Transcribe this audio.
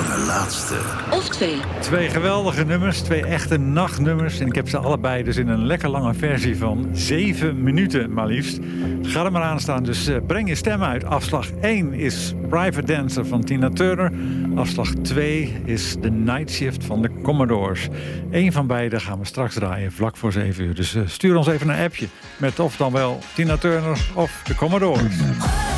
allerlaatste. Of 2. 2 geweldige nummers, 2 echte nachtnummers. En ik heb ze allebei dus in een lekker lange versie van 7 minuten maar liefst. Ga er maar aan staan, dus breng je stem uit. Afslag 1 is Private Dancer van Tina Turner. Afslag 2 is The Night Shift van de Commodores. Eén van beide gaan we straks draaien, vlak voor 7 uur. Dus stuur ons even een appje met of dan wel Tina Turner of de Commodores.